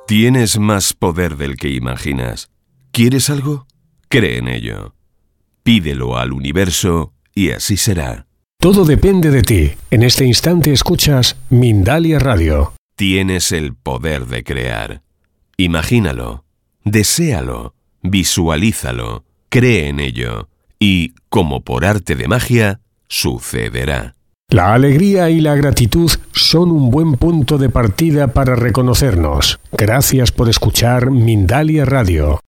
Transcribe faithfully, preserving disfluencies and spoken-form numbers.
Tienes más poder del que imaginas. ¿Quieres algo? Cree en ello. Pídelo al universo y así será. Todo depende de ti. En este instante escuchas Mindalia Radio. Tienes el poder de crear. Imagínalo, deséalo, visualízalo, cree en ello y, como por arte de magia, sucederá. La alegría y la gratitud son un buen punto de partida para reconocernos. Gracias por escuchar Mindalia Radio.